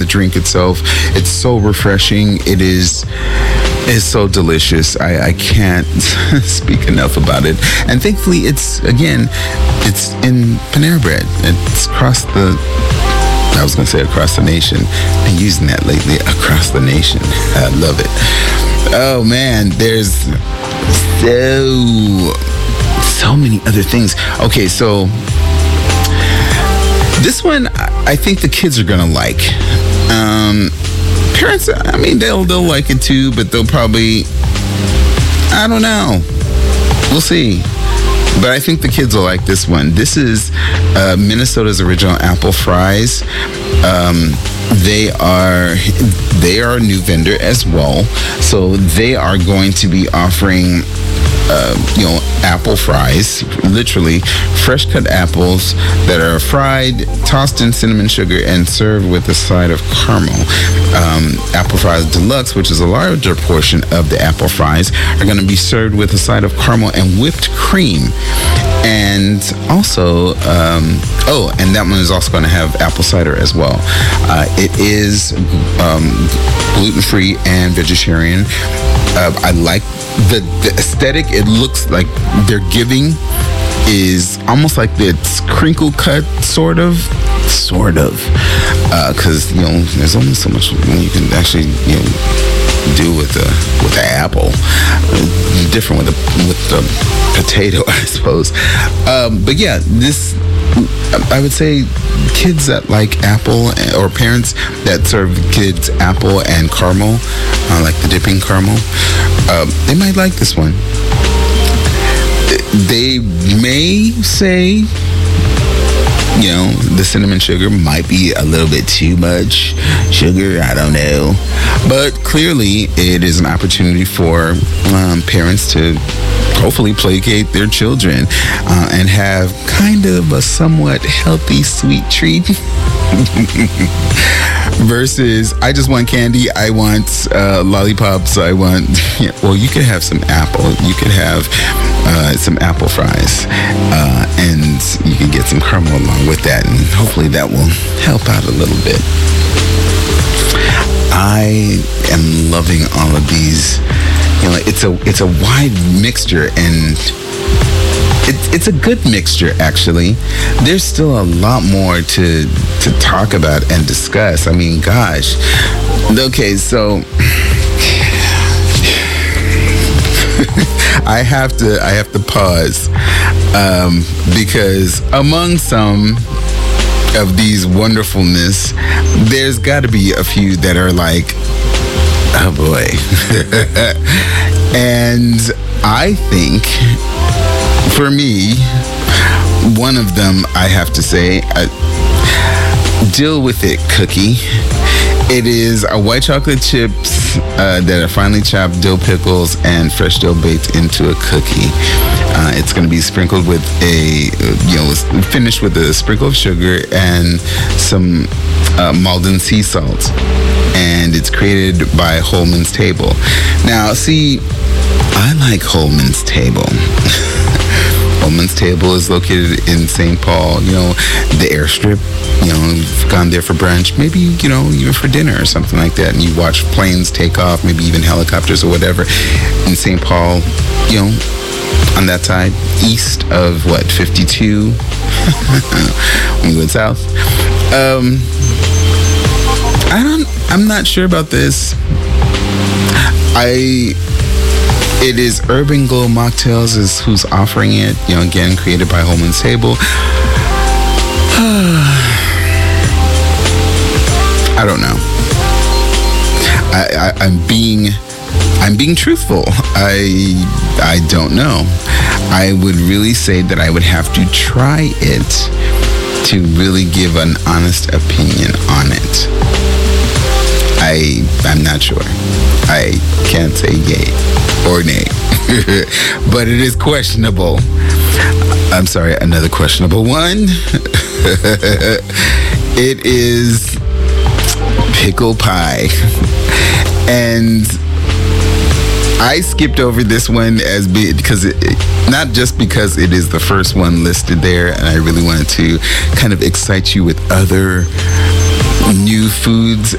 drink itself. It's so refreshing. It's so delicious. I can't speak enough about it. And thankfully, it's in Panera Bread. It's across the nation. I've been using that lately, across the nation. I love it. Oh man, there's so many other things. Okay, so this one I think the kids are gonna like. Parents, I mean, they'll like it too, but they'll probably, I don't know. We'll see. But I think the kids will like this one. This is Minnesota's original apple fries. They are a new vendor as well. So they are going to be offering apple fries, literally fresh cut apples that are fried, tossed in cinnamon sugar, and served with a side of caramel. Apple fries deluxe, which is a larger portion of the apple fries, are going to be served with a side of caramel and whipped cream. And also, and that one is also going to have apple cider as well. It is gluten-free and vegetarian. I like the aesthetic. It looks like they're giving is almost like it's crinkle cut, sort of, because there's only so much you can actually do with the apple. Different with the potato, I suppose. But yeah, this, I would say kids that like apple, or parents that serve kids apple and caramel, like the dipping caramel, they might like this one. They may say, the cinnamon sugar might be a little bit too much sugar. I don't know. But clearly, it is an opportunity for parents to hopefully placate their children and have kind of a somewhat healthy sweet treat. Versus, I just want candy, I want lollipops, I want, you could have some apple, you could have some apple fries, and you can get some caramel along with that, and hopefully that will help out a little bit. I am loving all of these. It's a wide mixture, and it's a good mixture, actually. There's still a lot more to talk about and discuss. I mean, gosh. Okay, so I have to pause because among some of these wonderfulness, there's got to be a few that are like, oh boy. And I think, for me, one of them, I have to say, Deal With It cookie. It is a white chocolate chips that are finely chopped dill pickles and fresh dill baked into a cookie. It's going to be sprinkled with finished with a sprinkle of sugar and some Maldon sea salt. And it's created by Holman's Table. Now, see, I like Holman's Table. Holman's Table is located in St. Paul, the airstrip. You've gone there for brunch, maybe, even for dinner or something like that, and you watch planes take off, maybe even helicopters or whatever, in St. Paul, on that side, east of, 52, when you go south. I'm not sure about this. It is Urban Glow Mocktails is who's offering it. Again, created by Holman's Table. I don't know. I'm being truthful. I don't know. I would really say that I would have to try it to really give an honest opinion on it. I'm not sure. I can't say yay or nay. But it is questionable. I'm sorry, another questionable one. It is pickle pie. And I skipped over this one because not just because it is the first one listed there, and I really wanted to kind of excite you with other new foods